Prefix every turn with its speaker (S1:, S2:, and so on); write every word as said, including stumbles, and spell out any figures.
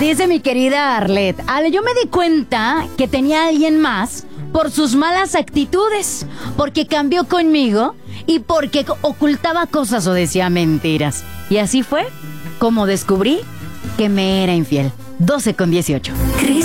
S1: Dice mi querida Arlet, Ale, yo me di cuenta que tenía a alguien más por sus malas actitudes, porque cambió conmigo y porque ocultaba cosas o decía mentiras. Y así fue como descubrí que me era infiel. doce con dieciocho.